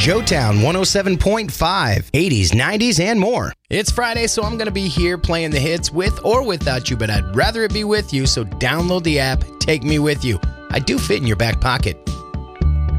Joetown 107.5, 80s, 90s, and more. It's Friday, so I'm going to be here playing the hits with or without you, but I'd rather it be with you, so download the app, take me with you. I do fit in your back pocket.